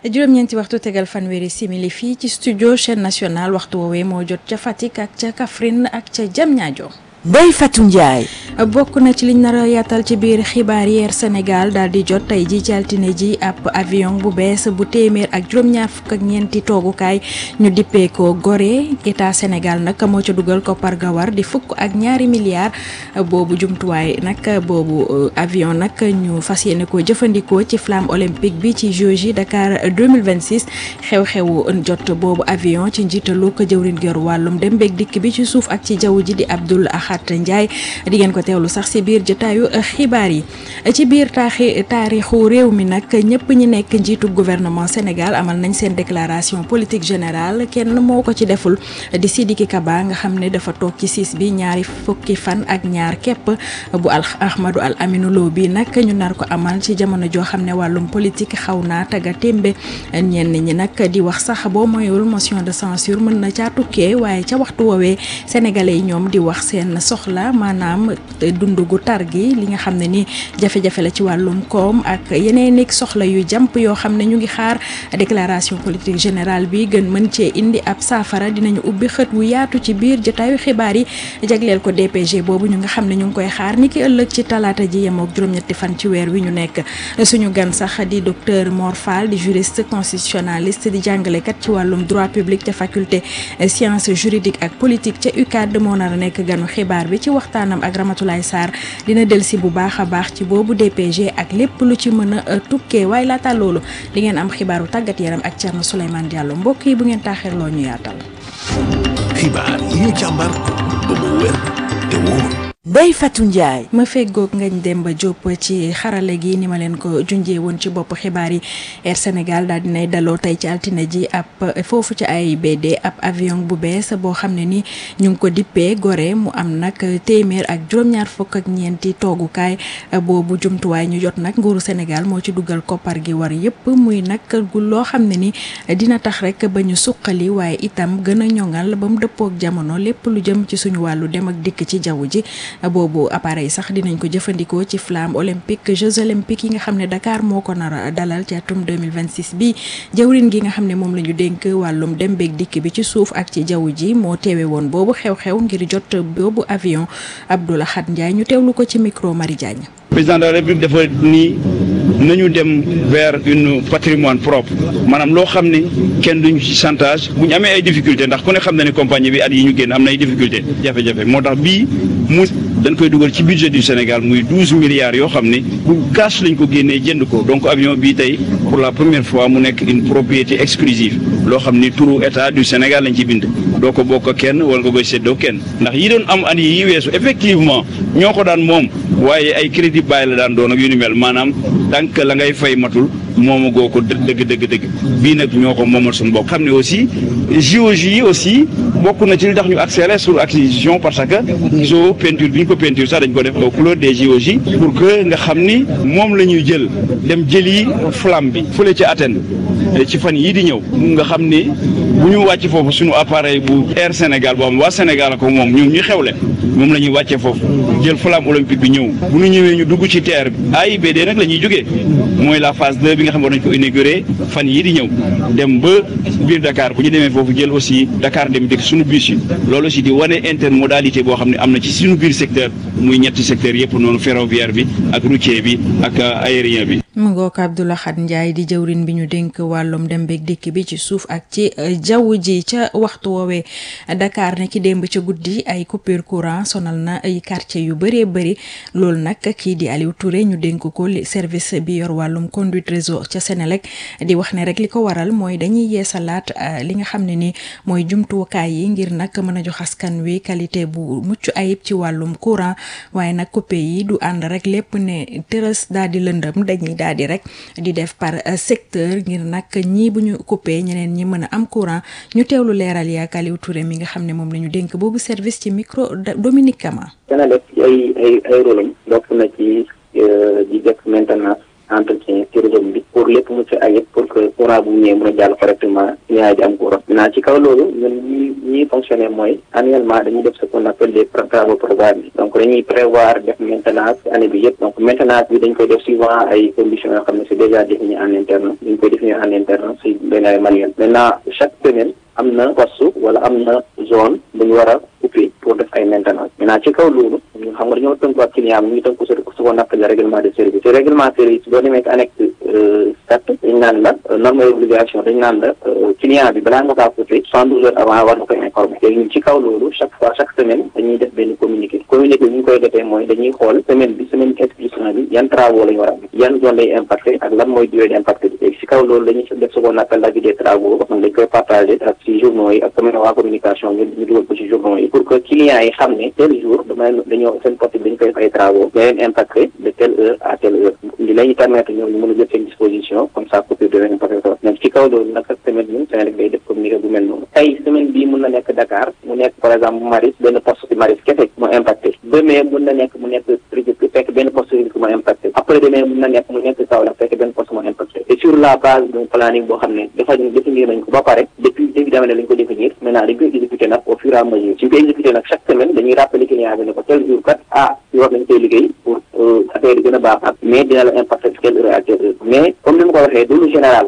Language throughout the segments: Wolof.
juróom-ñeenti waxtu tegal fanweeri simili fii ci studio chaîne nationale waxtu woowee moo jot ca Fatick ak ca Kaffrine ak ca Diamniadio. Ndeye Fatou Ndiaye. bokk na ci liñ nar a yaatal ci biir xibaar yi Air Sénégal daal di jot tey ji ci altine ji ab avion bu bees bu téeméer ak juróom-ñaar fukk ak ñeenti toogukaay ñu dippee ko Gorée état Sénégal nag moo ca dugal koppar ga war di fukk ak ñaari milliards boobu jumtuwaay nag boobu avion nag ñu fas yéene ko jëfandikoo ci flamme olympique bi ci JOJ Dakar 2026 xew-xewu jot boobu avion ci njiitalu ko jëwriñ gër wàllum dem beeg dikk bi ci suuf ak ci jaww ji di Abdoul Khat Ndiaye di ngeen ko teewlu sax ci biir jotaayu xibaar yi ci biir taarixu réew mi nag ñëpp ñi nekk njiitu gouvernement Sénégal amal nañ seen déclaration politique générale kenn moo ko ci deful di Sidiki Kaba nga xam ne dafa toog ci siis bi ñaari fukki fan ak ñaar képp bu Ahmadou Al Aminou Lo bi nag ñu nar ko amal ci jamono joo xam ne wàllum politique xaw naa taga témbe ñenn ñi nag di wax sax boo moyul motion de censure mën na caa tukkee waaye ca waxtu woowee sénégalais yi ñoom di wax seen soxla maanaam dund gu tar gi li nga xam ne ni jafe-jafe la ci wàllum koom ak yeneen i soxla yu jàmp yoo xam ne ñu ngi xaar déclaration politique générale bi gën mën cee indi ab saafara dinañu ubbi xët wu yaatu ci biir jotaayu xibaar yi jagleel ko DPG boobu ñu nga xam ne ñu ngi koy xaar ni ki ëllëg ci talaata ji yemook juróom-ñetti fan ci weer wi ñu nekk suñu gan sax di docteur Mor Fall di juriste constitutionnaliste di jàngalekat ci wàllum droit public te faculté sciences juridiques ak politique ca UCAD moo nar a nekk ganu xibaar bi ci waxtaanam ak Ramatoulaye Sarr dina delsi bu baax a baax ci boobu DPG ak lépp lu ci mën a tukkee waaye laata loolu di ngeen am xibaaru tàggat yaram ak Thierno Souleymane Diallo mbokk yi bu ngeen taaxirloo ñu yaatal. xibaar yi ñu càmbar ba mu wér te wóor. Ndeye Fatou Ndiaye. ma feggoog Ngagne Demba Diop ci xarale gi ni ma leen ko junjee woon ci bopp xibaar yi Air Sénégal daal dinay daloo tey ci altine ji ab foofu ci AIBD ab avion bu bees boo xam ne ni ñu ngi ko dippee Gorée mu am nag téeméer ak juróom-ñaar fukk ak ñeenti toogukaay boobu jumtuwaay ñu jot nag nguuru Sénégal moo ci dugal koppar gi war yëpp muy nag gu loo xam ne ni dina tax rek ba ñu suqali waaye itam gën a ñoŋal ba mu dëppook jamono lépp lu jëm ci suñu wàllu dem ak dikk ci jaww ji. boobu appareil sax dinañ ko jëfandikoo ci flamme olympique Jeux olympiques yi nga xam ne Dakar moo ko nar a dalal ci atum 2026 bi jawrin gi nga xam ne moom la ñu dénk wàllum dem beeg dikk bi ci suuf ak ci jaww ji moo teewe woon boobu xew-xew ngir jot boobu avion Abdoul Khat Ndiaye ñu teewlu ko ci micro Marie Diagne. président de la République dafa nii nañu dem vers une patrimoine propre maanaam loo xam ne kenn duñu ci chantage bu ñu amee ay difficulté ndax ku ne xam na ne compagnie bi at yi ñu génn am na ay difficulté jafe-jafe moo tax bii mu dañ koy dugal ci budget du Sénégal muy 12 milliards yoo xam ne bu cash lañ ko génnee jënd ko donc avion bii tey pour la première fois mu nekk une propriété exclusive loo xam ni turu état du Sénégal lañ ci bind doo ko bokk kenn wala nga koy séddoo kenn ndax yi doon am at yi weesu effectivement ñoo ko daan moom waaye ay crédit bàyyi la daan doon ak yu ni mel maanaam tànk la ngay fay matul moomu goo ko dëgg bii nag ñoo ko moomal suñu bopp xam ne aussi JOJ yi aussi bokk na ci li tax ñu accéléré sur acquisition parce que gisoo peinture bi ñu ko peinture sax dañ ko def aux couleurs des JOJ pour que nga xam ni moom la ñuy jël dem jëli flamme bi fële ci Athènes ci fan yii di ñëw nga xam ni bu ñu wàcc foofu suñu appareil bu Air Sénégal boo xam waa Sénégal ko moom ñun ñu xewle moom la ñuy wàccee foofu jël flamme olympique bi ñëw bu ñu ñëwee ñu dugg ci terre bi AIBD nag la ñuy jógee mooy la phase 2 bi nga xam ne war nañ ko inauguré fan yii di ñëw dem ba biir Dakar bu ñu demee foofu jël aussi Dakar dem dëkk suñu bus yi loolu aussi di wane intermodalité boo xam ne am na ci suñu biir secteur muy ñetti secteur yëpp noonu ferroviaire bi ak routier bi ak aérien bi. mu ngoog Abdoul Khat Ndiaye di jëwrin bi ñu dénk wàllum dem beeg dikk bi ci suuf ak ci jaww ji ca waxtu woowee Dakar ne ki démb ca guddi ay coupure courant sonal na ay quartier yu bëree bëri loolu nag kii di Aliou Touré ñu dénk ko service bi yor wàllum conduite réseau ca Sénélec di wax ne rek li ko waral mooy dañuy yeesalaat li nga xam ne ni mooy jumtukaay yi ngir nag mën a jox askan wi qualité bu mucc ayib ci wàllum courant waaye nag coupé yi du ànd rek lépp ne tërës daal di lëndëm dañuy daal di rek di def par secteur ngir nag ñii bu ñu coupé ñeneen ñi mën a am courant ñu teewlu leeral yi ak Aliou Touré mi nga xam ne moom la ñu dénk boobu service ci micro Dominique Kama. Sénélec ay rôle am bokk na ci di def maintenance entretien ci réseau bi pour lépp mu ci ayib pour que courant bu ñëwee mën a jàll correctement client yi am courant. maintenant ci kaw loolu ñun ñi fonctionner mooy annuellement dañuy def ce qu'on appelle des travaux programmés donc dañuy prévoir def maintenance année bi yëpp donc maintenance bi dañ koy def suivant ay conditions yoo xam ne c'est déjà défini en interne dañ koy définir en interne si benn ay manuel. maintenant chaque semaine am na poste wala am na zone bu ñu war a couper pour def ay maintenance. maintenant ci kaw loolu ñun xam nga dañoo tënku ak client bi ñu ngi tënku ce qu'on appelle le règlement de service. te règlement de service boo demee annexe 7 dañ naan la norme obligation dañ naan la client bi balaa nga kaa couper 72 heures avant war na koy informer. léegi ñun ci kaw loolu chaque semaine dañuy def benn communiqué bi ñu koy defee mooy dañuy xool semaine exclusivement bi yan travaux la ñu war a am yan zone lay impacté ak lan mooy durée d'impact bi. léegi ci kaw loolu dañuy def ce qu'on appelle l'avis des travaux dañ koy partager ak ci journaux yi ak commune waa communication ñu dugal ko ci journaux yi pour que clients yi xam ne tel jour dañoo seen poste bi dañ koy fay travaux da leen impacté de telle heure à telle heure li lañuy permettre ñoom ñu mën a jël seen disposition comme ça coupure de leen impacté ko. donc ci kaw loolu nag chaque semaine ñun Senelec day def communiqué bu mel noonu. tey semaine bii mën na nekk Dakar mu nekk par exemple Maris benn poste ci Maris kese mu impacté demain mën na nekk mu nekk Rufisque fekk benn poste Rufisque mu impacté après demain mën na nekk mu nekk Kaolack fekk benn poste mu impacté et sur la base d'un planning boo xam ne définir nañ ko ba pare depuis début d'année lañ ko définir maintenant dañ koy exécuter nag au fur et à mesure suñ koy exécuter nag chaque semaine dañuy rappeler client bi ne ko tel jour kat war nañ koy liggéey pour affaire yi gën a baaxaat mais dina la impacter ci quelle heure ak quelle heure mais comme ni ma ko waxee du lu général.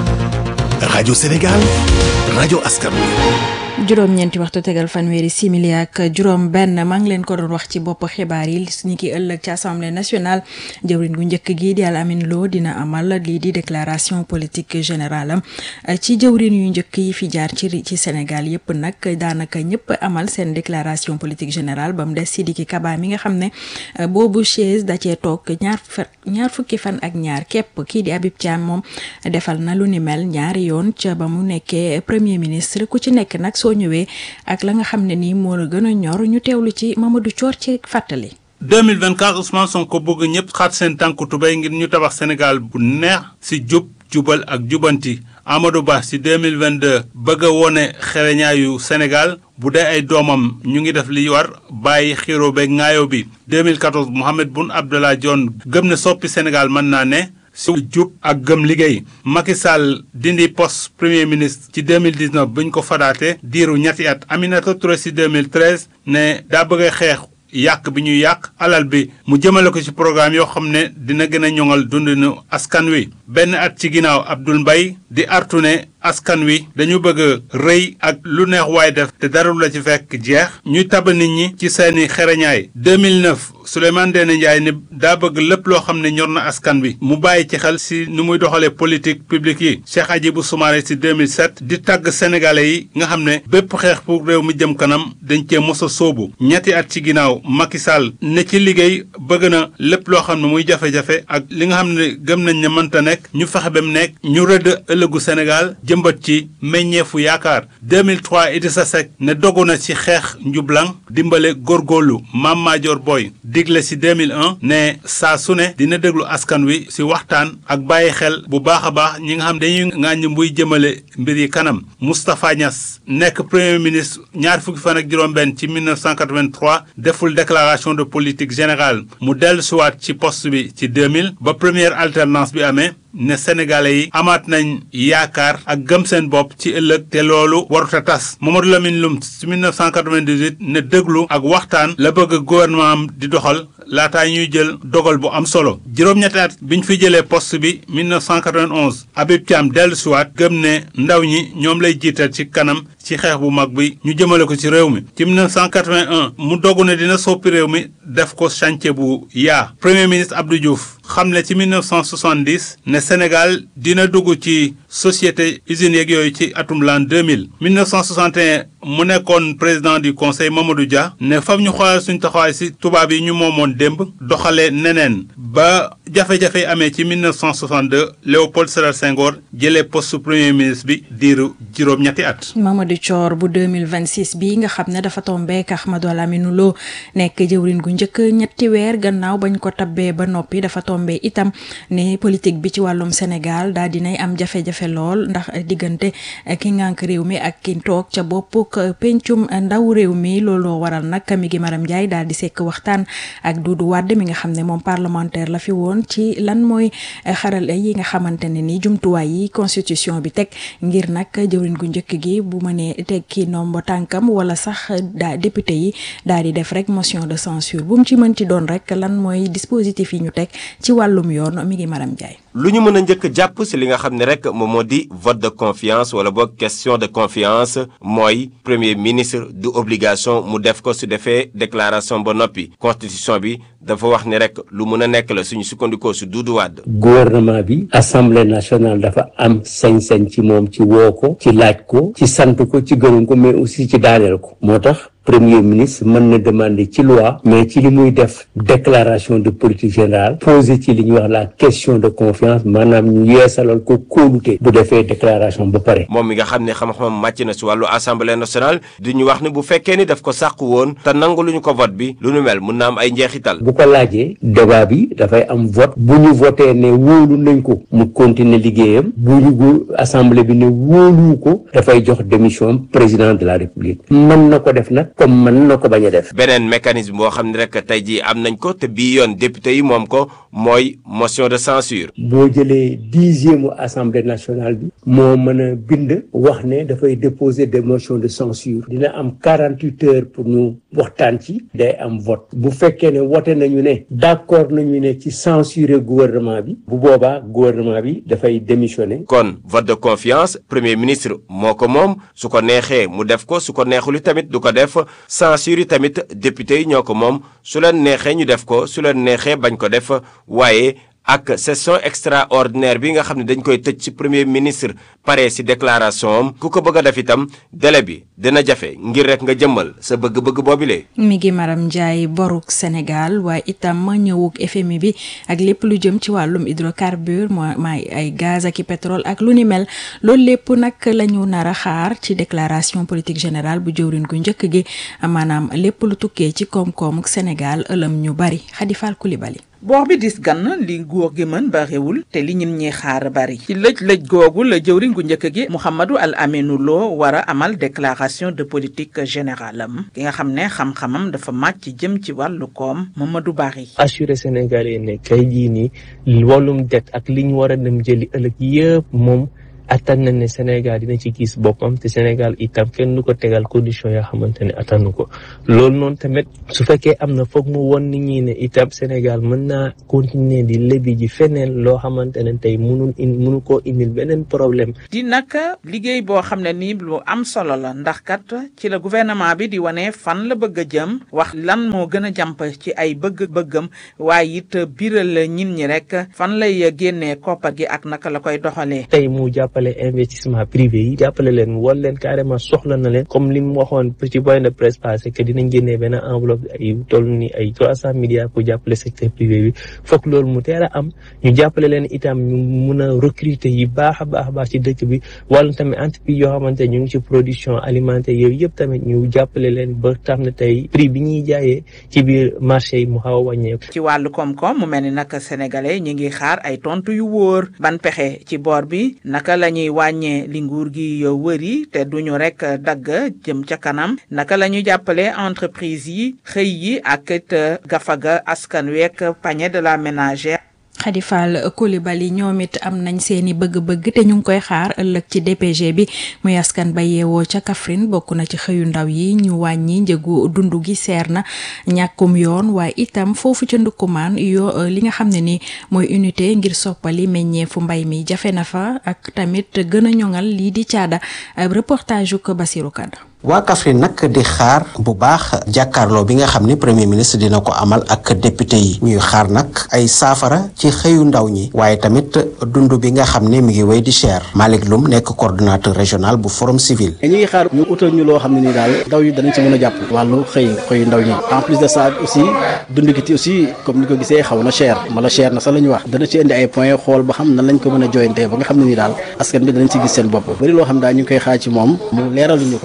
rajo Sénégal rajo askan wi. juróom-ñeenti waxtu tegal fanweeri simili ak juróom benn maa ngi leen ko doon wax ci bopp xibaar yi ni ki ëllëg ci assemblée nationale jëwriñ gu njëkk gi di Al Amine Lo dina amal lii di déclaration politique générale am ci jëwriñ yu njëkk yi fi jaar ci Sénégal yëpp nag daanaka ñëpp amal seen déclaration politique générale ba mu des Sidiki Kaba mi nga xam ne boobu chaise da cee toog ñaar fukki fan ak ñaar képp kii di Habib Thiam moom defal na lu ni mel ñaari yoon ca ba mu nekkee premier ministre ku ci nekk nag soo ñëwee ak la nga xam ne nii moo la gën a ñor ñu teewlu ci Mamadou Thior ci fàttali. 2024 Ousmane Sonko bëgg ñëpp xaat seen tànku tubéy ngir ñu tabax Sénégal bu neex si jubal ak jubanti. Amadou Ba si 2022 bëgg a wone xereñaayu Sénégal bu dee ay doomam ñu ngi def li war bàyyi xiro beeg ŋaayo bi. 2014 Mohamed Boun Abdallah Dionne gëm ne soppi Sénégal mën naa ne. si jub ak gëm liggéey Macky Sall dindi poste premier ministre ci 2019 buñ ko fadaate diiru ñetti at Aminata Touré si 2013 ne daa bëgg a xeex yàq bi ñuy yàq alal bi mu jëmale ko ci programme yoo xam ne dina gën a ñoŋal dundinu askan wi benn at ci ginnaaw Abdoul Mbaye di artu ne askan wi dañu bëgg a rëy ak lu neex waay def te dara la ci fekk jeex ñuy tab nit ñi ci seeni xereñaay 2009 Souleymane Ndéné Ndiaye ne daa bëgg lépp loo xam ne ñor na askan wi mu bàyyi ci xel si nu muy doxalee politique publique yi Cheikh Hadjibou Soumaré si 2007 di tàgg sénégalais yi nga xam ne bépp xeex pour réew mi jëm kanam dañ cee mos a sóobu ñetti at ci ginnaaw Macky Sall ne ci liggéey bëgg na lépp loo xam ne muy jafe-jafe ak li nga xam ne gëm nañ ne mënta nekk ñu fexe ba mu nekk ñu rëdd ëllëgu Sénégal jëmbat ci meññeefu yaakaar 2003 Idrissa Seck ne dogu na ci xeex njublang dimbale góorgóorlu Mame Madior Boye digle ci 2001 ne saa su ne dina déglu askan wi ci waxtaan ak bàyyi xel bu baax a baax ñi nga xam dañuy ŋàññ mbuy jëmale mbir yi kanam Moustapha Niass nekk premier ministre ñaar fukki fan ak juróom-benn ci 1983 deful déclaration de politique générale mu dellu siwaat ci poste bi ci 2000 ba première alternance bi amee ne sénégalais yi amaat nañ yaakaar ak gëm seen bopp ci ëllëg te loolu warut a tas Mamadou Lamine Loum ci 1998 ne déglu ak waxtaan la bëgg gouvernement am di doxal laataa ñuy jël dogal bu am solo juróom-ñetti at biñ fi jëlee poste bi 1991 Habib Thiam dellu siwaat gëm ne ndaw ñi ñoom lay jiital ci kanam ci xeex bu mag bi ñu jëmale ko ci réew mi ci 1981 mu dogu ne dina soppi réew mi def ko chantier bu yaa premier ministre Abdou Diouf xamle ci 1970 ne Sénégal dina dugg ci société usines yeeg yooyu ci atum l'an 2000 1961 mu nekkoon président du conseil Mamadou Dia ne fam ñu xoolal suñ taxawaay si tubaab yi ñu moomoon démb doxalee neneen ba jafe-jafe amee ci 1962 Léopold Sédar Senghor jëlee poste premier ministre bi diiru juróom-ñetti at. Mamadou Thior bu 2026 bi nga xam ne dafa tombeek Ahmadou Lamine Lo nekk jëwriñ gu njëkk ñetti weer gannaaw bañ ko tabbee ba noppi dafa tombé itam ne politique bi ci wàllum Sénégal daal dinay am jafe-jafe lool ndax diggante ki ngànk réew mi ak ki toog ca bopp pencum ndaw réew mi looloo waral nag mi ngi Maram Ndiaye daal di sekk waxtaan ak Doudou Wade mi nga xam ne moom parlementaire la fi woon ci lan mooy xaral yi nga xamante ne ni jumtuwaay yi constitution bi teg ngir nag jëwriñ gu njëkk gi bu mënee teg ki nombo tànkam wala sax député yi daal di def rek motion de censure bu mu ci mën ci doon rek lan mooy dispositif yi ñu teg ci wàllum yoon mi ngi Maram Ndiaye. lu ñu mën a njëkk jàpp si li nga xam ne rek moom moo di vote de confiance wala boog question de confiance mooy premier ministre du obligation mu def ko su defee déclaration ba noppi constitution bi dafa wax ni rek lu mën a nekk la suñu sukkandikoo su Doudou Wade. gouvernement bi assemblée nationale dafa am sañ-sañ ci moom ci woo ko ci laaj ko ci sant ko ci gërëm ko mais aussi ci daaneel ko moo tax premier ministre mën na demander ci loi mais ci li muy def déclaration de politique générale posé ci li ñuy wax la question de confiance maanaam ñu yeesalal ko kóolute bu defee déclaration ba pare. moom mi nga xam ne xam-xamam màcc na si wàllu assemblée nationale di ñu wax ne bu fekkee ni daf ko sàqu woon te nangu lu ñu ko vote bi lu nu mel mun na am ay njeexital. bu ko laajee débat bi dafay am vote bu ñu voté ne wóolu nañ ko mu continuer liggéeyam bu ñu assemblée bi ne wóoluwu ko dafay jox démission président de la république mën na ko def nag. comme mën na ko bañ a def. beneen mécanisme boo xam ne rek tey jii am nañ ko te bii yoon député yi moom ko mooy motion de censure. boo jëlee 10e assemblée nationale bi moo mën a bind wax ne dafay déposer des motions de censure dina am 48 heures pour ñu waxtaan ci day am vote bu fekkee ne wote nañu ne d'accord nañu ne ci censurer gouvernement bi bu boobaa gouvernement bi dafay démissionner. kon vote de confiance premier ministre moo ko moom su ko neexee mu def ko su ko neexul tamit du ko def. censure yi tamit député yi ñoo ko moom su leen neexee ñu def ko su leen neexee bañ ko def waaye ak session extraordinaire bi nga xam ne dañ koy tëj ci premier ministre pare ci déclaration am ku ko bëgg a def itam délai bi dina jafe ngir rek nga jëmmal sa bëgg-bëgg boobile. mi ngi Maram Ndiaye boruk Sénégal waaye itam ñëwug FMI bi ak lépp lu jëm ci wàllum hydrocarbure mooy ay gaz ak i pétrole ak lu ni mel loolu lépp nag la ñu nar a xaar ci déclaration politique générale bu jëwriñ gu njëkk gi maanaam lépp lu tukkee ci koom-koomuk Sénégal ëlëm ñu bari Khady Fall Coulibaly. boor bi dis gan li nguur gi mën barewul te li ñun ñi xaar bari ci lëj-lëj googu la jëwriñ gu njëkk gi Mouhamadou Al Aminou Lo war a amal déclaration de politique générale am ki nga xam ne xam-xamam dafa màcc jëm ci wàllu koom Mamadou Bari assuré Sénégalais ne kay jii nii wàllum det ak li ñu war a dem jëli ëllëg yëpp moom attan na ne Sénégal dina ci gis boppam te Sénégal itam kenn du ko tegal condition yoo xamante ne attanu ko loolu noonu tamit su fekkee am na foog mu won nit ñi ne itam Sénégal mën naa continuer di lebi ji feneen loo xamante ne tey mënu koo indil beneen problème. di nag liggéey boo xam ne nii lu am solo la ndax kat ci la gouvernement bi di wane fan la bëgg a jëm wax lan moo gën a jàmp ci ay bëgg-bëggam waaye it biral ñit ñi rek fan lay génnee koppar gi ak naka la koy doxalee. tey mu jàppale investissement privé yi jàppale leen wol leen carrément soxla na leen comme li mu waxoon ci point de presse passé que dinañ génnee benn enveloppe ay toll ni ay 300 milliards pour jàppale secteur privé bi foog loolu mu teel a am ñu jàppale leen itam ñu mun a recruter yi baax a baax ci dëkk bi wala tamit entreprise yoo xamante ñu ngi ci production alimentaire yooyu yëpp tamit ñu jàppale leen ba tax na tey prix bi ñuy jaayee ci biir marché yi mu xaw a wàññeeku. ci wàllu koom-koom mu mel ni nag sénégalais ñi ngi xaar ay tontu yu wóor ban pexe ci boor bi naka la ñuy wàññee li nguur gi wëri te duñu rek dagg jëm ca kanam naka la ñuy jàppale entreprise yi xëy yi ak it gafaga askan week panier de la ménagère. Khady Fall Coulibaly ñoom it am nañ seeni bëgg-bëgg te ñu ngi koy xaar ëllëg ci DPG bi muy askan ba yeewoo ca Kaffrine bokk na ci xëyu ndaw yi ñu wàññi njëgu dund gi seer na ñàkkum yoon waaye itam foofu ca Ndukkumaan li nga xam ne ni mooy unité ngir soppali meññeefu mbay mi jafe na fa ak tamit gën a ñoŋal lii di caada reportage ko Basirou Kada. waa Kaffrine nag di xaar bu baax jàkkaarloo bi nga xam ni premier ministre dina ko amal ak député yi ñuy xaar nag ay saafara ci xëyu ndaw ñi waaye tamit dund bi nga xam ne mi ngi wéy di cher Malick Loum nekk coordonnateur régional bu forum civil. ñu ngi xaar ñu utal ñu loo xam ne nii daal ndaw yi danañ ci mën a jàpp wàllu xëyu ndaw ñi en plus de ça aussi dund gi aussi comme ni ko gisee xaw na cher mala cher na sax la ñu wax dana ci indi ay points xool ba xam nan lañ ko mën a joyantee ba nga xam ne nii daal askan bi danañ ci gis seen bopp bëri loo xam daal ñu ngi koy xaar ci moom mu leeral ñu ko. ay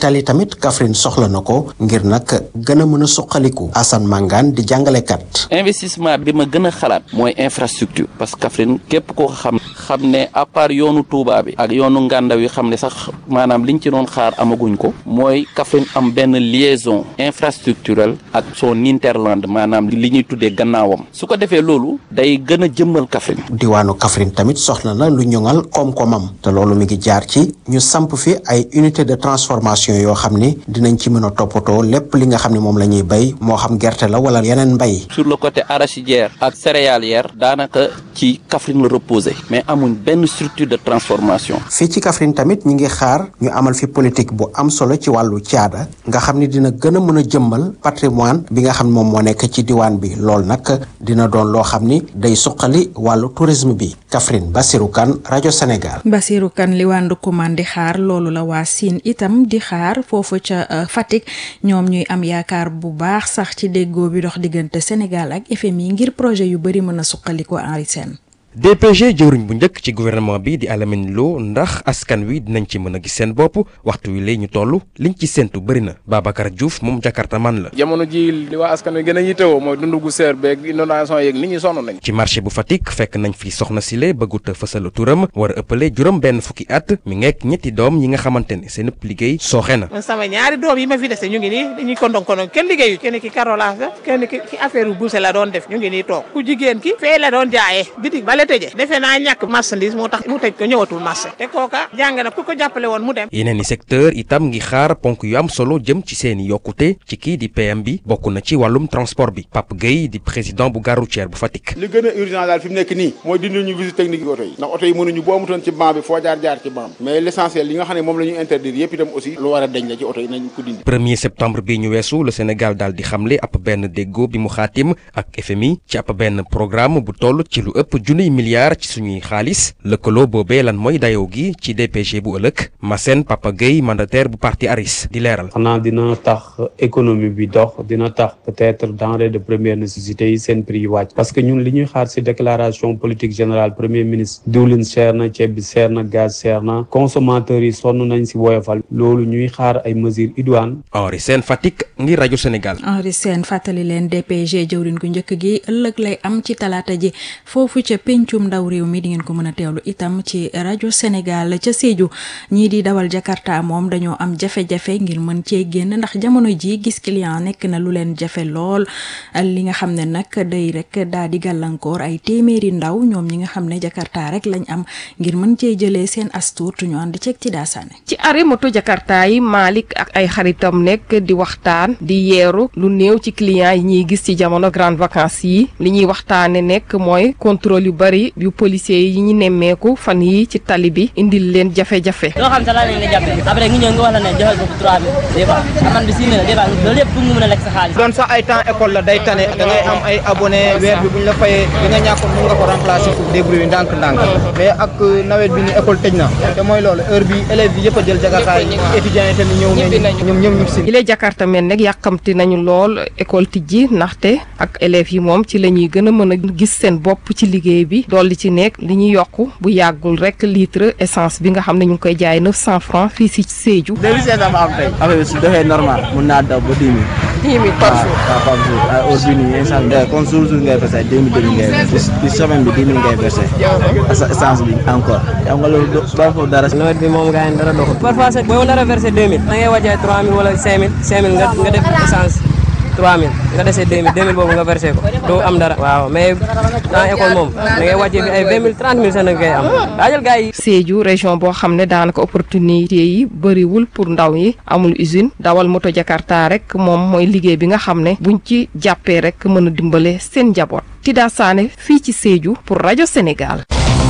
tali tamit Kaffrine soxla na ko ngir nag gën a mën a suqaliku. Assane Mangane di jàngalekat. investissement bi ma gën a xalaat mooy infrastructure parce que Kaffrine képp koo xam ne à part yoonu Touba bi ak yoonu Ngandaw yi xam ne sax maanaam liñ ci doon xaar amaguñ ko mooy Kaffrine am benn liaison infrastructurelle ak son interland maanaam li ñuy tuddee gannaawam su ko defee loolu day gën a jëmmal Kaffrine. diwaanu Kaffrine tamit soxla na lu ñoŋal koom-koomam te loolu mi ngi jaar ci ñu samp fi ay unité de transformation yoo xam ni dinañ ci mën a toppatoo lépp li nga xam ne moom la ñuy bay moo xam gerte la wala yeneen mbay. sur le côté arachidière ak céréalière daanaka ci Kaffrine la reposé mais amuñ benn structure de transformation. fii ci Kaffrine tamit ñi ngi xaar ñu amal fi politique bu am solo ci wàllu caada nga xam ni dina gën a mën a jëmmal patrimoine bi nga xam ne moom moo nekk ci diwaan bi loolu nag dina doon loo xam ni day suqali wàllu tourisme bi. Kaffrine Bassirou Kane rajo Sénégal. Bassirou Kane li wàndu commande di xaar loolu la waa Sine itam di xaar foofu ca Fatick ñoom ñuy am yaakaar bu baax sax ci déggoo bi dox diggante Sénégal ak FMI ngir projet yu bari mën a suqali ko Henri Sène. DPG jëwriñ bu njëkk ci gouvernement bi di Alamine Lo ndax askan wi dinañ ci mën a gis seen bopp waxtu wi lay ñu toll liñ ci séntu bëri na Babacar Diouf moom Jakarta man la. jamono ji li waa askan wi gën a yittewoo mooy dundu gu seer beeg inondation yeeg nit ñi sonn nañ. ci marché bu Fatick fekk nañ fi soxna Sile bëggut a fësal turam war a ëppale juróom benn fukki at mi ngeek ñetti doom yi nga xamante ne seen ëpp liggéey sooxe na. man sama ñaari doom yi ma fi dese ñu ngi nii dañuy kondong kenn liggéeyu kenn ki carrelage la kenn ki affaire bu bouse la doon def ñu ngi nii toog ku jigéen ki fee la doon jaayee bitig ba la tëjee defe naa ñàkk marchandise moo tax mu tëj ko ñëwatul marché te kooka jàng na ku ko jàppale woon mu dem. yeneen i secteur itam ngi xaar ponk yu am solo jëm ci seeni yokkute ci kii di PM bi bokk na ci wàllum transport bi Pape Gueye di président bu gare routière bu Fatick. li gën a urgent daal fi mu nekk nii mooy dindi ñu visite technique oto yi ndax oto yi mënuñu boo amutoon ci banc bi foo jaar ci banc bi mais l'essentiel li nga xam ne moom la ñu interdire yëpp itam aussi lu war a deñ la ci oto yi nañ ko dindi. 1er septembre bii ñu weesu le Sénégal daal di xamle ab benn déggoo bi mu xaatim ak FMI ci ab benn programme bu toll ci lu ëpp junniy milliards ci suñuy xaalis lëkkaloo boobee lan mooy dayoo gi ci DPG bu ëllëg Massène Papa Gueye mandataire bu parti ARIS di leeral. xanaa dina tax économie bi dox dina tax peut-être denrées de première nécessité yi seen prix yi wàcc parce que ñun li ñuy xaar ci déclaration politique générale premier ministre diwlin cher na ceeb bi cher na gaz cher na consommateurs yi sonn nañ ci woyofal loolu ñuy xaar ay mesures idoines. Henri Sène Fatick ngir rajo Sénégal. Henri Sène fàttali leen DPG jëwriñ gu njëkk gi ëllëg lay am ci talaata ji foofu ca pencum ndaw réew mi di ngeen ko mën a teewlu itam ci rajo Sénégal ca Sédhiou ñii di dawal Jakarta moom dañoo am jafe-jafe ngir mën cee génn ndax jamono ji gis client nekk na lu leen jafe lool li nga xam ne nag day rek daal di gàllankoor ay téeméeri ndaw ñoom ñi nga xam ne Jakarta rek lañ am ngir mën cee jëlee seen astuut ñu ànd ceeg ci daasaane. ci arrêt moto Jakarta yi Malick ak ay xaritam nekk di waxtaan di yeeru lu néew ci client yi ñuy gis ci jamono grande vacances yi li ñuy waxtaane nekk mooy contrôle yu bari yu policiers yi ñu nemmeeku fan yi ci tali bi indil leen jafe-jafe. doo xam sax lan lañ la jàppee après nga ñëw nga wax la ne joxal ko 3000 des fois aman bi 6000 la des fois loolu yëpp pour nga mën a lekk sa xaalis. doon sax ay temps école la day tane da ngay am ay abonné weer bi bu ñu la fayee li nga ñàkkoon mën nga ko remplacer pour débrouiller ndànk-ndànk mais ak nawet bi ni école tëj na te mooy loolu heure bi élèves yi yëpp a jël Jakarta yi étudiants yi tamit ñoom ñëpp si. yile Jakarta mel nag yàkkamti nañu lool école tijji ndaxte ak élèves yi moom ci la ñuy gën a mën a gis seen bopp ci liggéey bi dolli ci nekk li ñuy yokk bu yàggul rek litre essence bi nga xam ne ñu ngi koy jaay 900 francs fii si Sédhiou. 2500 ma am tey affaire bi su doxee normal mun naa daw ba 10 000. 10 000 par jour par jour ay heure bii nii essence comme jour ngay versé 2000 ngay versé ci semaine bi 10 000 ngay versé essence bi encore xam nga loolu ba foofu dara. nawet bi moom nga dara doxul. parfois sax boo nar a versé 2000 da ngay wàccee 3000 wala 5000 nga def essence 3000 nga dese 2000 boobu nga versé ko doo am dara. waaw mais dans école moom da ngay wàccee fi ay 20 000 30 000 sax ngay am daajal gars yi. Sédhiou région boo xam ne daanaka opportunité yi bëriwul pour ndaw yi amul usine dawal moto Jakarta rek moom mooy liggéey bi nga xam ne buñ ci jàppee rek mën a dimbale seen njaboot. Tida Sané fii ci Sédhiou pour rajo Sénégal.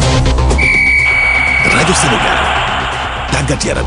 rajo Sénégal tàggat yaram.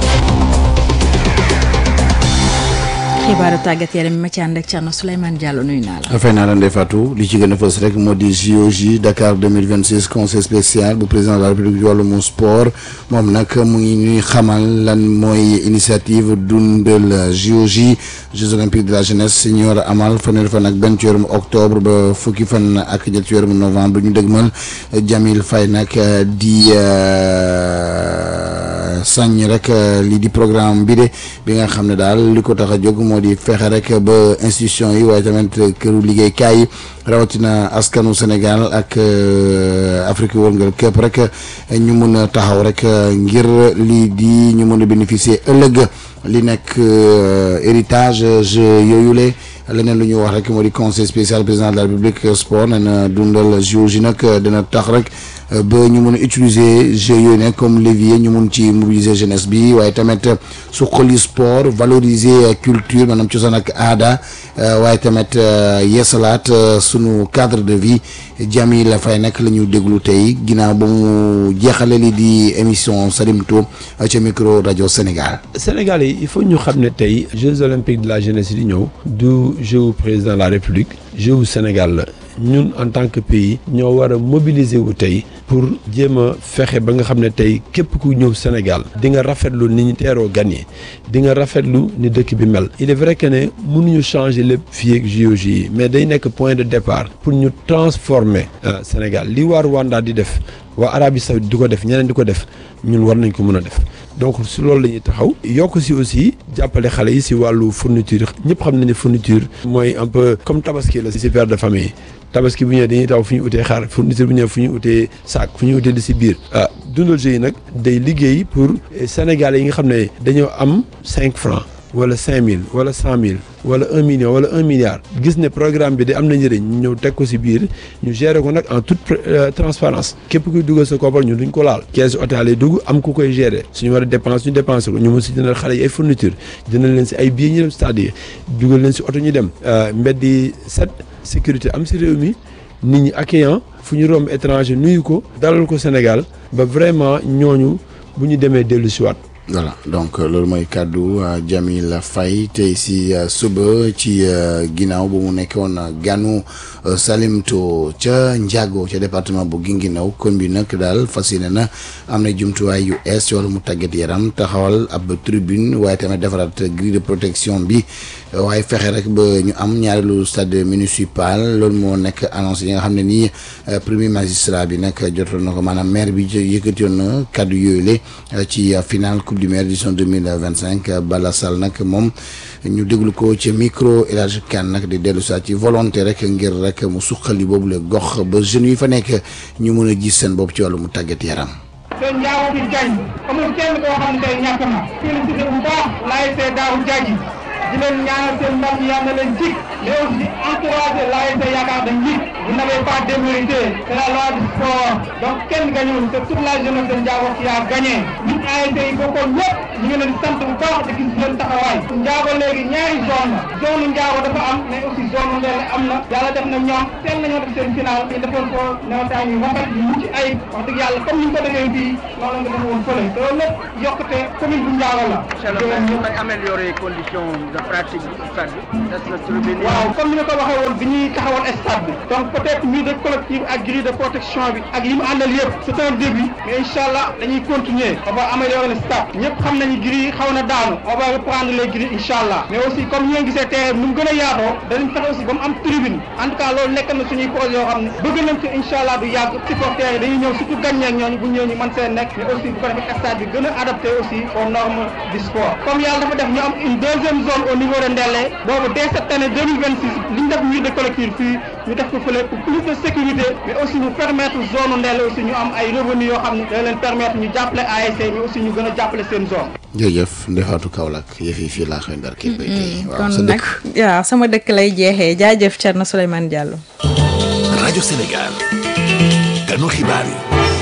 xibaaru tàggat yaram mi ma ci ànd ak Thierno Souleymane Diallo nuyu naa la. fay naa la Ndeye Fatou li ci gën a fës rek moo di JOJ Dakar 2026 conseil spécial bu président de la République wàllum sport moom nag mu ngi ñuy xamal lan mooy initiative dundal JOJ Jeux olympiques de la jeunesse ñu war a amal fanweeri fan ak benn ci weeru octobre ba fukki fan ak ñett ci weeru novembre ñu dëgmal Jamil Faye nag di sañ rek lii di programme bi de bi nga xam ne daal li ko tax a jóg moo di fexe rek ba institution yi waaye tamit këru liggéeykaay yi rawatina askanu Sénégal ak Afrique wërngal képp rek ñu mun a taxaw rek ngir lii di ñu mën a bénéficier ëllëg li nekk héritage jeux yooyule leneen lu ñu wax rek moo di conseil spécial président de la République sport nee na dundal JOJ yi nag dina tax rek ba ñu mun a utiliser jeux yooyu nag comme levier ñu mun ci mobiliser jeunesse bi waaye tamit suqali sport valoriser culture maanaam cosaan ak aada waaye tamit yeesalaat sunu cadre de vie Jamil Faye nag la ñu déglu tey ginnaaw ba mu jeexale li di émission Salimto ca micro rajo Sénégal. Sénégal yi il faut ñu xam ne tey Jeux olympiques de la jeunesse di ñëw du jeu président de la République jeu Sénégal la. ñun en tant que pays ñoo war a mobiliser wu tey pour jéem a fexe ba nga xam ne tey képp ku ñëw Sénégal di nga rafetlu ni ñu teeroo gan yi di nga rafetlu ni dëkk bi mel. Il est vrai que ne mënuñu changer lépp fii ak JOJ yi mais day nekk point de départ pour ñu transformer Sénégal li waa Rwanda di def waa Arabie Saoudite di ko def ñeneen di ko def ñun war nañ ko mën a def donc si loolu la ñuy taxaw yokk si aussi jàppale xale yi si wàllu fourniture ñëpp xam nañ ne fourniture mooy un peu comme tabaski la si père de famille. tabaski bu ñëwee dañuy taw fu ñu utee xar fourniture bu ñëwee fu ñu utee saak fu ñu utee di si biir dundal jeu yi nag day liggéey pour Sénégalais yi nga xam ne dañoo am 5 francs wala 5000 wala 100000 wala 1 million wala 1 milliard gis ne programme bi de am na njëriñ ñu ñëw teg ko si biir ñu gérer ko nag en toute transparence képp kuy dugal sa koppar ñu duñ ko laal keesu hôtel yi dugg am ku koy gérer suñu war a dépense ñu dépensé ko ñu mën si jëndal xale yi ay fourniture jëndal leen si ay billets ñu dem stade yi dugal leen si oto ñu dem mbedd yi set sécurité am si réew mi nit ñi accueillant fu ñu romb étranger nuyu ko dalal ko Sénégal ba vraiment ñooñu bu ñu demee dellu si waat. Voilà donc loolu mooy kàddu Jamil Faye tey si suba ci ginnaaw bu mu nekkoon ganu Salimto ca Ndiago ca département bu Guinguinéo kon bi nag daal fas yéene na am na jumtuwaay yu ees ci wàllu mu tàggat yaram taxawal ab tribune waaye tamit defaraat grille de protection bi waaye fexe rek ba ñu am ñaareelu stade municipal loolu moo nekk annonce yi nga xam ne nii premier magistrat bi nag jotoon na ko maanaam maire bi yëkkatiwoon na kàddu yooyu la ci final coupe du maire édition 2025 Bala Sall nag moom ñu déglu ko ci micro El Hadj Kane nag di dellu saa ci volonté rek ngir rek mu suqali boobu la gox ba jeunes yi fa nekk ñu mën a gis seen bopp ci wàllu mu tàggat yaram. te Ndiago bi Diagne amul kenn koo xam ne tey ñàkk na félicité bu baax l'ASC Daaru Diagne di leen ñaanal seen ndam yal na leen jik mais aussi encouragé l'ASC Yaakaar dañ jik vous n'avez pas démérité c'est la loi du sport donc kenn gañul c'est toute la jeunesse de Ndiago qui a gagné ñun ASC yi bokkoon ñëpp ñu ngi leen di sant bu baax di gis leen taxawaay Ndiago léegi ñaari zone la zone Ndiago dafa am mais aussi zone Ndelle am na yàlla def na ñoom teel nañoo def seen final ñu defoon ko nawetaan yu rafet yu mucc ayib wax dëgg yàlla comme ni ñu ko defee fii noonu la nga defoon fële te loolu lépp yokkute commune bu Ndiago la améliorer conditions de pratique du stade bi. waaw comme ni nga ko waxee woon bi ñuy taxawal stade bi donc peut-être mur de collectif ak grille de protection bi ak yi mu àndal yëpp c'est un début mais incha allah dañuy continuer on va améliorer le stade ñëpp xam nañu grille xaw na daanu on va reprendre les grilles incha allah mais aussi comme ñoo gisee terrain bi nu mu gën a yaatoo danañ fexe aussi ba mu am tribune en tout cas loolu nekk na suñuy projet yoo xam ne bëgg nañ ko incha allah du yàgg supporters yi dañuy ñëw surtout gagné ak ñooñu bu ñëw ñu mën seen nekk mais aussi bu ko defee stade bi gën a adapté aussi aux normes du sport comme yàlla dafa def ñu am une deuxième zone au niveau de Ndelle boobu dès cette année 2026 li ñu def mur de collectif fii ñu def ko fële pour plus de sécurité mais aussi ñu permettre zone Ndelle aussi ñu am ay revenus yoo xam ne da leen permettre ñu jàppale ASC mais aussi ñu gën a jàppale seen zone. jërëjëf Ndefatou Kaolack yëf yi fii laa koy ndar kii bay tey waaw sa kon nag waaw sama dëkk lay jeexee jaajëf Thierno Souleymane Diallo. rajo Sénégal ganu xibaar yi.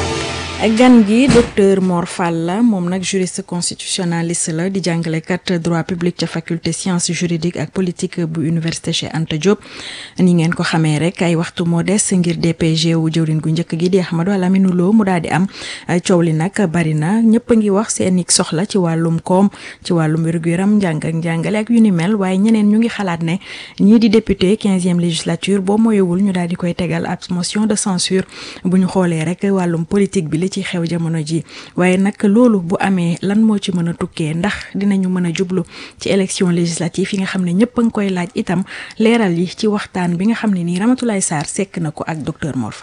gan gi docteur Mor Fall la moom nag juriste constitutionnaliste la di jàngalekat droit public ca faculté sciences juridiques ak politique bu université Cheikh Anta Diop ni ngeen ko xamee rek ay waxtu moo des ngir DPG wu jëwriñ gu njëkk gi di Ahmadou Lamine Lo mu daal di am coow li nag bari na ñëpp a ngi wax seen i soxla ci wàllum koom ci wàllum wér-gu-yaram njàng ak njàngale ak yu ni mel waaye ñeneen ñu ngi xalaat ne ñii di député 15e législature boo moyewul ñu daal di koy tegal ab motion de censure bu ñu xoolee rek wàllum politique bi ci xew jamono ji waaye nag loolu bu amee lan moo ci mën a tukkee ndax dinañu mën a jublu ci élection législative yi nga xam ne ñëpp a ngi koy laaj itam leeral yi ci waxtaan bi nga xam ne nii Ramatoulaye Sarr sekk na ko ak docteur Mor Fall.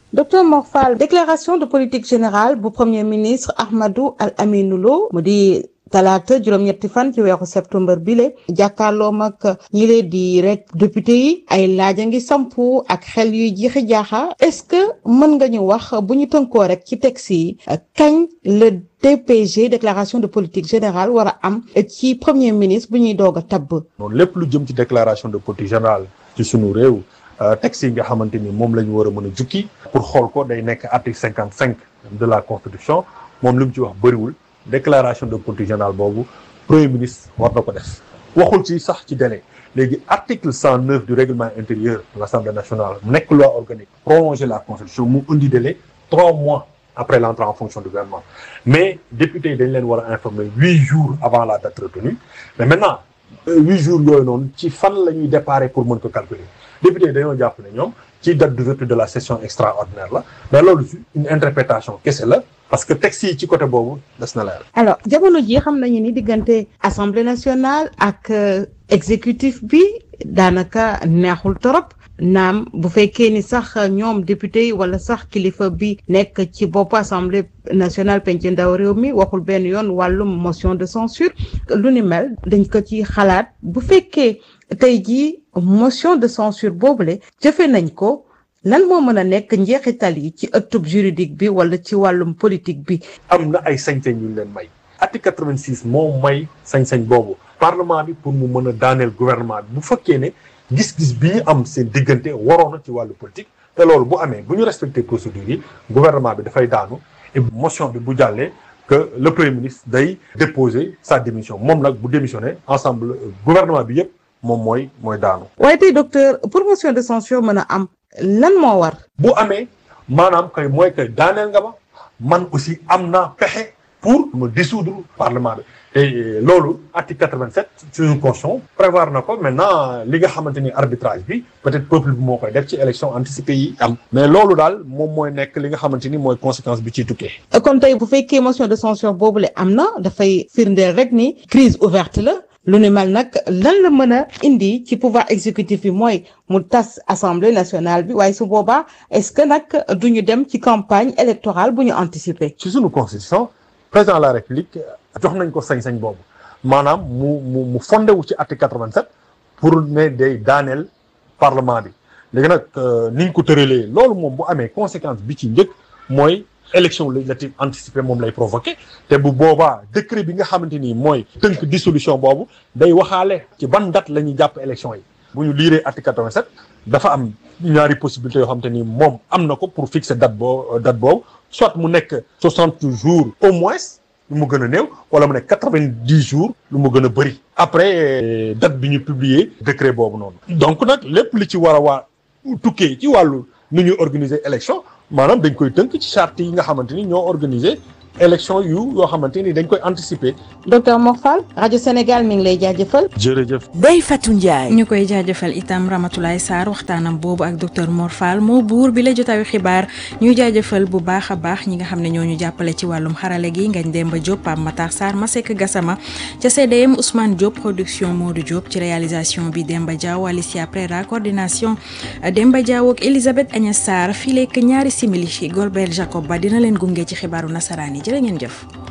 docteur Mor Fall déclaration de politique générale bu premier ministre Ahmadou Al Aminou Lo mu di talaata juróom-ñetti fan ci weeru septembre bile jàkkaarloo mag ñi leen di rek député yi ay laaj a ngi sampu ak xel yuy jiixi jaaxa est-ce que mën nga ñu wax bu ñu tënkoo rek ci texte yi kañ le DPG déclaration de politique générale war a am ci premier ministre bu ñuy doog a tabb. noonu lépp lu jëm ci déclaration de politique générale ci sunu réew texte yi nga xamante ni moom la ñu war a mën a jukki pour xool ko day nekk article 55 de la constitution moom li mu ci wax bëriwul. déclaration de politique générale boobu premier ministre war na ko def waxul ci sax ci délai léegi article 109 du règlement intérieur de l'Assemblée nationale mu nekk loi organique prolonger la constitution mu indi délai 3 mois après l'entrée en fonction du gouvernement mais député yi dañ leen war a informer 8 jours avant la date retenue mais maintenant 8 jours yooyu noonu ci fan la ñuy déparé pour mën ko calculer député yi dañoo jàpp ne ñoom ci date d'ouverture de la session extraordinaire la mais loolu une interprétation kese la parce que texte yi ci côté boobu des na leer. alors jamono ji xam nañu ni diggante assemblée nationale ak exécutif bi daanaka neexul torop naam bu fekkee ni sax ñoom député yi wala sax kilifa bi nekk ci bopp assemblée nationale penc ndaw réew mi waxul benn yoon wàllum motion de censure lu ni mel dañ ko ci xalaat bu fekkee tey jii motion de censure boobule jëfe nañ ko. lan moo mën a nekk njeexital yi ci ëttub juridique bi wala ci wàllum politique bi. am na ay sañ-sañ yu leen may. article 86 moo may sañ-sañ boobu. parlement bi pour mu mën a daaneel gouvernement bi bu fekkee ne gis-gis bi ñu am seen diggante waroon na ci wàllu politique te loolu bu amee bu ñu respecté procédure yi gouvernement bi dafay daanu et motion bi bu jàllee que le premier ministre day déposer sa démission moom nag bu démissionné ensemble gouvernement bi yëpp moom mooy daanu. waaye tey docteur pour motion de censure mën a am. lan moo war. bu amee maanaam kay mooy kay daaneel nga ma man aussi am naa pexe pour me dissoudre parlement bi te loolu article 87 suñu constitution prévoir na ko maintenant li nga xamante ni arbitrage bi peut-être peuple bi moo koy def ci élection anticipée yi am. mais loolu daal moom mooy nekk li nga xamante ni mooy conséquence bi ciy tukkee. kon tey bu fekkee motion de censure boobule am na dafay firndeel rek ni crise ouverte la. lu ni mel nag lan la mën a indi ci pouvoir exécutif bi mooy mu tas assemblée nationale bi waaye su boobaa est-ce que nag duñu dem ci campagne électorale bu ñu anticiper. ci suñu constitution président de la république jox nañ ko sañ-sañ boobu maanaam mu fondé wu ci article 87 pour ne day daaneel parlement bi léegi nag niñ ko tëralee loolu moom bu amee conséquence bi ci njëkk mooy. élection législative anticipée moom lay provoqué te bu boobaa décret bi nga xamante ni mooy tënk dissolution boobu day waxaale ci ban date la ñuy jàpp élection yi bu ñu liiree article 87 dafa am ñaari possibilités yoo xamante ni moom am na ko pour fixer date boobu soit mu nekk 60 jours au moins lu mu gën a néew wala mu nekk 90 jours lu mu gën a bëri après date bi ñu publier décret boobu noonu donc nag lépp li ci war a tukkee ci wàllu nu ñuy organiser élection maanaam dañ koy tënk ci charte yi nga xamante ni ñoo organiser élection yoo xamante ni dañ koy anticiper. docteur Mor Fall rajo Sénégal mi ngi lay jaajëfal. jërëjëf. Ndeye Fatou Ndiaye. ñu koy jaajëfal itam Ramatoulaye Sarr waxtaanam boobu ak docteur Mor Fall moo buur bi la jotaayu xibaar ñuy jaajëfal bu baax a baax ñi nga xam ne ñoo ñu jàppale ci wàllum xarale gi Ngagne Demba Diop Pape Matar Sarr Masek Gassama ca CDM Ousmane Diop production Modou Diop ci réalisation bi Demba Diaw Alicia Prera coordination Demba Diaw ak Elisabeth Agnès Sarr fii lekk ñaari simili Golbert Jacob ba dina leen gunge ci xibaaru nasaraan yi jërë ngeen jëf.